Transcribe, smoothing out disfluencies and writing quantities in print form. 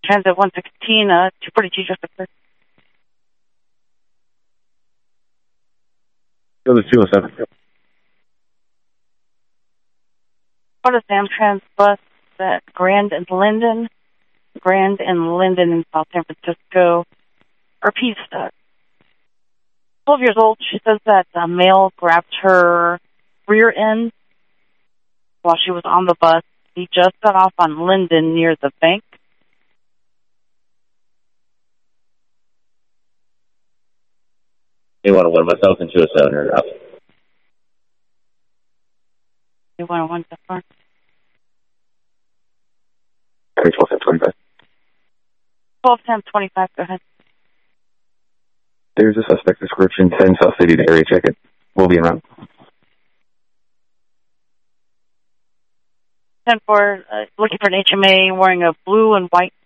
Transit 116, 242 just occurred. Go to 207. What is Amtran's bus at Grand and Linden? Grand and Linden in South San Francisco. Repeat 12 years old. She says that a male grabbed her rear end while she was on the bus. He just got off on Linden near the bank. A101, myself in 207 or out. A101 so far. 121025. 121025, go ahead. There's a suspect description, 10 South City to area check it. We'll be around. 10-4, looking for an HMA wearing a blue and white